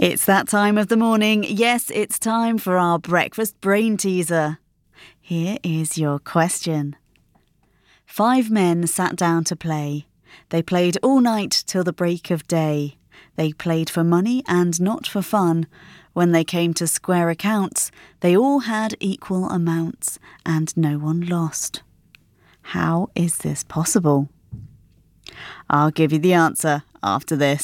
It's that time of the morning. Yes, it's time for our breakfast brain teaser. Here is your question. 5 men sat down to play. They played all night till the break of day. They played for money and not for fun. When they came to square accounts, they all had equal amounts and no one lost. How is this possible? I'll give you the answer after this.